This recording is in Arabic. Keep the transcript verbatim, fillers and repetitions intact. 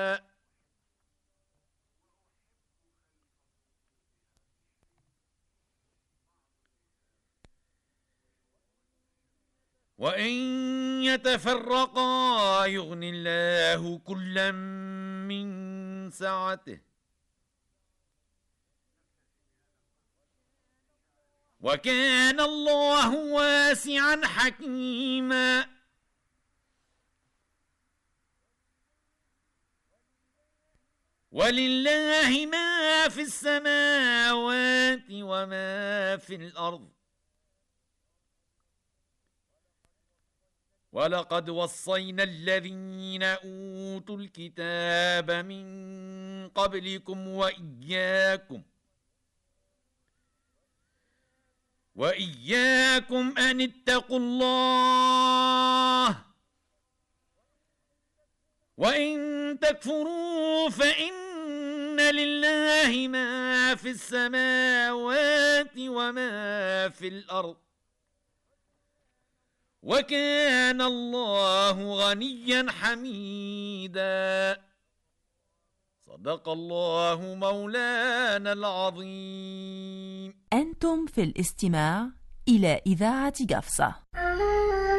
وإن يتفرقا يغني الله كلا من سعته وكان الله واسعا حكيما ولله ما في السماوات وما في الأرض ولقد وصينا الذين أوتوا الكتاب من قبلكم وإياكم وإياكم أن اتقوا الله وإن تكفروا فإن لله ما في السماوات وما في الأرض وكان الله غنيا حميدا. صدق الله مولانا العظيم. أنتم في الاستماع إلى إذاعة قفصة.